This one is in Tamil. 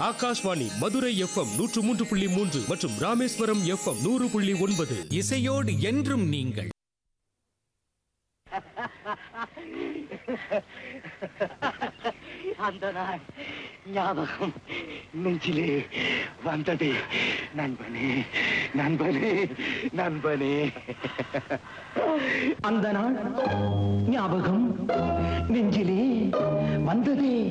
ஆகாஷ்வாணி மதுரை எஃப்எம் 103.3 மற்றும் ராமேஸ்வரம் எஃப்எம் 100.9. இசையோடு என்றும் நீங்கள். அந்த நாள் ஞாபகம் நெஞ்சிலே வந்ததே. நண்பனே நண்பனே நண்பனே. அந்த நாள் ஞாபகம் நெஞ்சிலே வந்ததே.